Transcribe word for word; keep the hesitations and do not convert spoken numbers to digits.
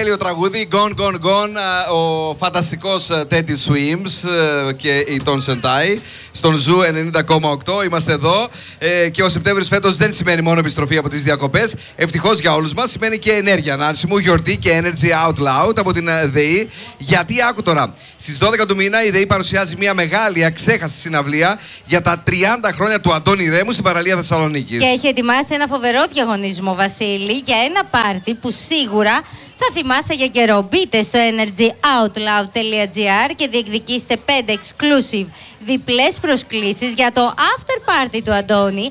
τέλειο τραγούδι, Gone, Gone, Gone, ο φανταστικός Teddy Swims και η Ton Sentai στον Ζου ενενήντα κόμμα οκτώ. Είμαστε εδώ και ο Σεπτέμβρης φέτος δεν σημαίνει μόνο επιστροφή από τις διακοπές. Ευτυχώς για όλους μας, σημαίνει και ενέργεια. Νάνση μου, γιορτή και energy out loud από την ΔΕΗ. Γιατί άκου τώρα, στις δώδεκα του μήνα η ΔΕΗ παρουσιάζει μια μεγάλη αξέχαστη συναυλία για τα τριάντα χρόνια του Αντώνη Ρέμου στην παραλία Θεσσαλονίκης. Και έχει ετοιμάσει ένα φοβερό διαγωνισμό, Βασίλη, για ένα πάρτι που σίγουρα θα θυμάσαι για καιρό. Μπείτε στο energy out loud τελεία gr και διεκδικήστε πέντε exclusive διπλές προσκλήσεις για το after party του Αντώνη